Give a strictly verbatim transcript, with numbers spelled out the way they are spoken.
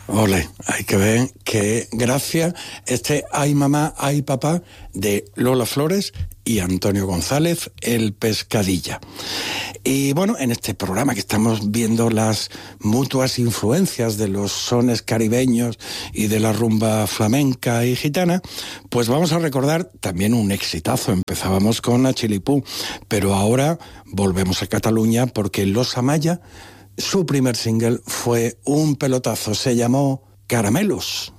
Ole, hay que ver que gracias este Ay Mamá, Ay Papá de Lola Flores y Antonio González, el Pescadilla. Y bueno, en este programa que estamos viendo las mutuas influencias de los sones caribeños y de la rumba flamenca y gitana, pues vamos a recordar también un exitazo. Empezábamos con Achilipú, pero ahora volvemos a Cataluña porque Los Amaya, su primer single fue un pelotazo, se llamó Caramelos.